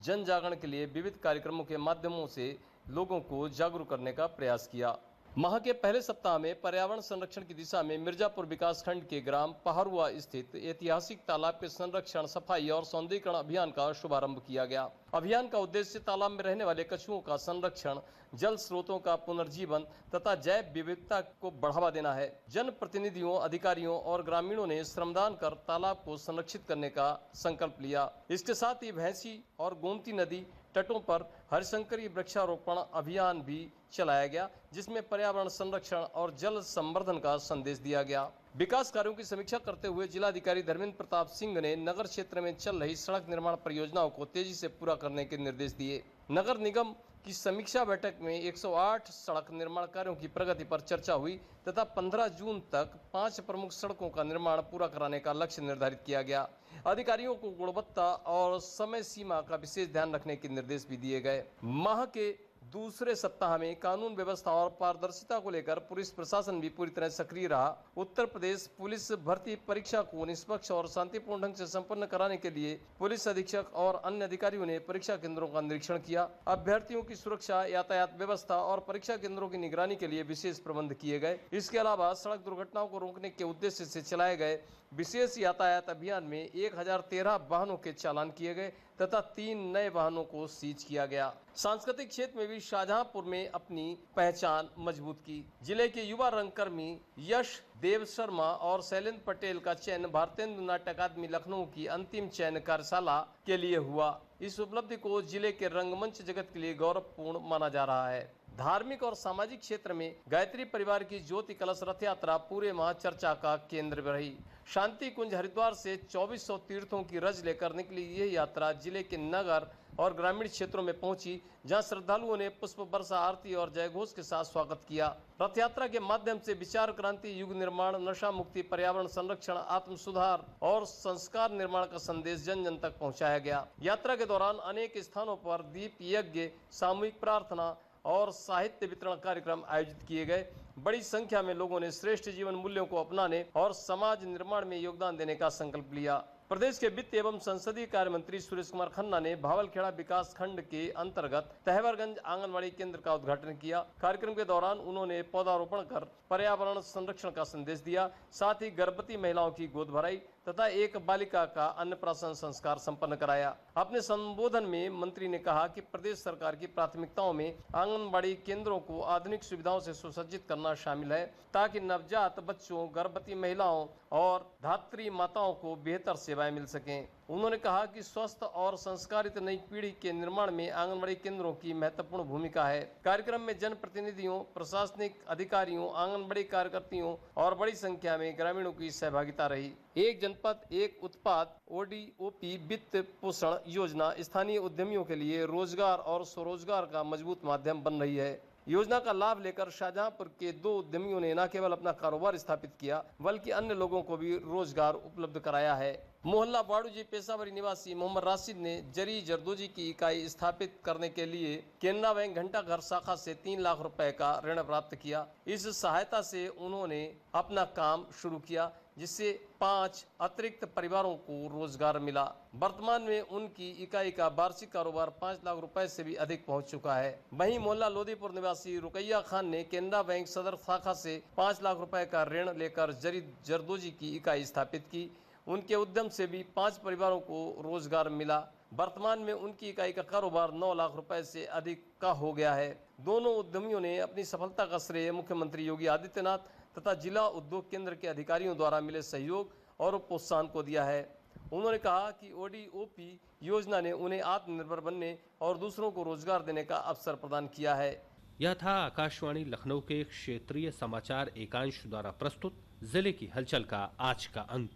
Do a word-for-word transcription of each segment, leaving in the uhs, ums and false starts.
जन जागरण के लिए विविध कार्यक्रमों के माध्यमों से लोगों को जागरूक करने का प्रयास किया। माह के पहले सप्ताह में पर्यावरण संरक्षण की दिशा में मिर्जापुर विकासखंड के ग्राम पहाड़ुआ स्थित ऐतिहासिक तालाब के संरक्षण, सफाई और सौंदर्यीकरण अभियान का शुभारंभ किया गया। अभियान का उद्देश्य तालाब में रहने वाले कछुओं का संरक्षण, जल स्रोतों का पुनर्जीवन तथा जैव विविधता को बढ़ावा देना है। जन प्रतिनिधियों, अधिकारियों और ग्रामीणों ने श्रमदान कर तालाब को संरक्षित करने का संकल्प लिया। इसके साथ ही भैंसी और गोमती नदी तटों पर हरिशंकरी वृक्षारोपण अभियान भी चलाया गया, जिसमें पर्यावरण संरक्षण और जल संवर्धन का संदेश दिया गया। विकास कार्यों की समीक्षा करते हुए जिलाधिकारी धर्मेंद्र प्रताप सिंह ने नगर क्षेत्र में चल रही सड़क निर्माण परियोजनाओं को तेजी से पूरा करने के निर्देश दिए। नगर निगम की समीक्षा बैठक में एक सौ आठ सड़क निर्माण कार्यों की प्रगति पर चर्चा हुई तथा पंद्रह जून तक पांच प्रमुख सड़कों का निर्माण पूरा कराने का लक्ष्य निर्धारित किया गया। अधिकारियों को गुणवत्ता और समय सीमा का विशेष ध्यान रखने के निर्देश भी दिए गए। माह के दूसरे सप्ताह में कानून व्यवस्था और पारदर्शिता को लेकर पुलिस प्रशासन भी पूरी तरह सक्रिय रहा। उत्तर प्रदेश पुलिस भर्ती परीक्षा को निष्पक्ष और शांतिपूर्ण ढंग से संपन्न कराने के लिए पुलिस अधीक्षक और अन्य अधिकारियों ने परीक्षा केंद्रों का निरीक्षण किया। अभ्यर्थियों की सुरक्षा, यातायात व्यवस्था और परीक्षा केंद्रों की निगरानी के लिए विशेष प्रबंध किए गए। इसके अलावा सड़क दुर्घटनाओं को रोकने के उद्देश्य से चलाए गए विशेष यातायात अभियान में एक हजार तेरह वाहनों के चालान किए गए तथा तीन नए वाहनों को सीज किया गया। सांस्कृतिक क्षेत्र में भी शाहजहांपुर में अपनी पहचान मजबूत की। जिले के युवा रंगकर्मी यश देव शर्मा और शैलेंद्र पटेल का चयन भारतेंदु नाट्य अकादमी लखनऊ की अंतिम चयन कार्यशाला के लिए हुआ। इस उपलब्धि को जिले के रंगमंच जगत के लिए गौरवपूर्ण माना जा रहा है। धार्मिक और सामाजिक क्षेत्र में गायत्री परिवार की ज्योति कलश रथ यात्रा पूरे माह चर्चा का केंद्र रही। शांति कुंज हरिद्वार से चौबीस सौ तीर्थों की रज लेकर निकली यह यात्रा जिले के नगर और ग्रामीण क्षेत्रों में पहुंची, जहां श्रद्धालुओं ने पुष्प वर्षा, आरती और जयघोष के साथ स्वागत किया। रथ यात्रा के माध्यम से विचार क्रांति, युग निर्माण, नशा मुक्ति, पर्यावरण संरक्षण, आत्म सुधार और संस्कार निर्माण का संदेश जन जन तक पहुंचाया गया। यात्रा के दौरान अनेक स्थानों पर दीप यज्ञ, सामूहिक प्रार्थना और साहित्य वितरण कार्यक्रम आयोजित किए गए। बड़ी संख्या में लोगों ने श्रेष्ठ जीवन मूल्यों को अपनाने और समाज निर्माण में योगदान देने का संकल्प लिया। प्रदेश के वित्त एवं संसदीय कार्य मंत्री सुरेश कुमार खन्ना ने भावलखेड़ा विकास खंड के अंतर्गत तहवरगंज आंगनबाड़ी केंद्र का उद्घाटन किया। कार्यक्रम के दौरान उन्होंने पौधारोपण कर पर्यावरण संरक्षण का संदेश दिया। साथ ही गर्भवती महिलाओं की गोद भराई तथा एक बालिका का अन्नप्राशन संस्कार संपन्न कराया। अपने संबोधन में मंत्री ने कहा कि प्रदेश सरकार की प्राथमिकताओं में आंगनबाड़ी केंद्रों को आधुनिक सुविधाओं से सुसज्जित करना शामिल है, ताकि नवजात बच्चों, गर्भवती महिलाओं और धात्री माताओं को बेहतर सेवाएं मिल सकें। उन्होंने कहा कि स्वस्थ और संस्कारित नई पीढ़ी के निर्माण में आंगनबाड़ी केंद्रों की महत्वपूर्ण भूमिका है। कार्यक्रम में जनप्रतिनिधियों, प्रशासनिक अधिकारियों, आंगनबाड़ी कार्यकर्तियों और बड़ी संख्या में ग्रामीणों की सहभागिता रही। एक जनपद एक उत्पाद ओ डी ओ पी वित्त पोषण योजना स्थानीय उद्यमियों के लिए रोजगार और स्वरोजगार का मजबूत माध्यम बन रही है। योजना का लाभ लेकर शाहजहांपुर के दो उद्यमियों ने न केवल अपना कारोबार स्थापित किया, बल्कि अन्य लोगों को भी रोजगार उपलब्ध कराया है। मोहल्ला बाड़ूजी पेशावरी निवासी मोहम्मद राशिद ने जरी जरदोजी की इकाई स्थापित करने के लिए केनरा बैंक घंटाघर शाखा से तीन लाख रुपए का ऋण प्राप्त किया। इस सहायता से उन्होंने अपना काम शुरू किया, जिससे पांच अतिरिक्त परिवारों को रोजगार मिला। वर्तमान में उनकी इकाई का वार्षिक कारोबार पाँच लाख रुपए से भी अधिक पहुंच चुका है। वहीं मोहल्ला लोधीपुर निवासी रुकैया खान ने केनरा बैंक सदर शाखा से पाँच लाख रुपए का ऋण लेकर जरी जरदोजी की इकाई स्थापित की। उनके उद्यम से भी पांच परिवारों को रोजगार मिला। वर्तमान में उनकी इकाई का कारोबार नौ लाख रुपए से अधिक का हो गया है। दोनों उद्यमियों ने अपनी सफलता का श्रेय मुख्यमंत्री योगी आदित्यनाथ तथा जिला उद्योग केंद्र के अधिकारियों द्वारा मिले सहयोग और प्रोत्साहन को दिया है। उन्होंने कहा कि ओ डी ओ पी योजना ने उन्हें आत्मनिर्भर बनने और दूसरों को रोजगार देने का अवसर प्रदान किया है। यह था आकाशवाणी लखनऊ के क्षेत्रीय समाचार एकांश द्वारा प्रस्तुत जिले की हलचल का आज का अंक।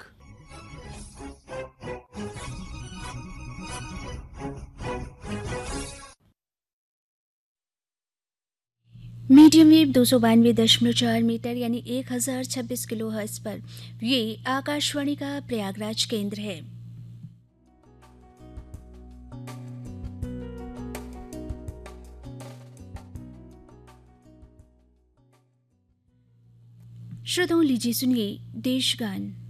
मीडियम वेव दो सौ बानवे दशमलव चार मीटर यानी एक हजार छब्बीस किलो हर्ट्ज पर ये आकाशवाणी का प्रयागराज केंद्र है। श्रोताओं, लीजिए सुनिए देशगान।